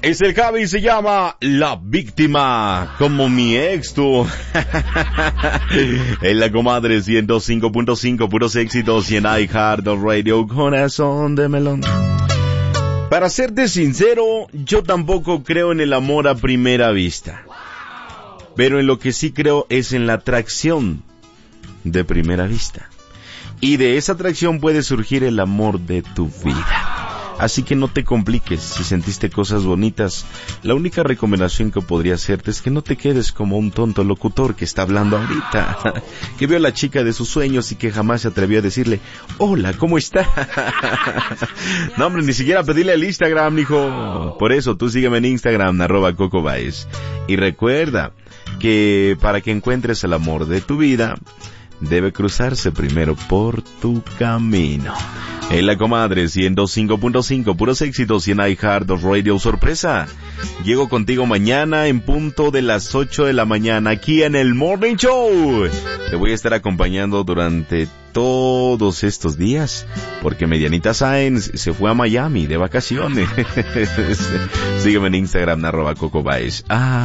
Es el Javi, se llama La Víctima, como mi ex tú. En la comadre 105.5, puros éxitos y en iHeartRadio, corazón de melón. Para serte sincero, yo tampoco creo en el amor a primera vista. Pero en lo que sí creo es en la atracción de primera vista. Y de esa atracción puede surgir el amor de tu vida. Así que no te compliques si sentiste cosas bonitas. La única recomendación que podría hacerte es que no te quedes como un tonto locutor que está hablando ahorita. Que vio a la chica de sus sueños y que jamás se atrevió a decirle, hola, ¿cómo está? No, hombre, ni siquiera pedirle el Instagram, hijo. Por eso, tú sígueme en Instagram, @CocoBaez. Y recuerda que para que encuentres el amor de tu vida, debe cruzarse primero por tu camino. En la comadre 105.5, puros éxitos y en iHeartRadio, sorpresa. Llego contigo mañana en punto de las 8 de la mañana aquí en el Morning Show. Te voy a estar acompañando durante todos estos días porque Medianita Sáenz se fue a Miami de vacaciones. Sígueme en Instagram, @CocoBaez.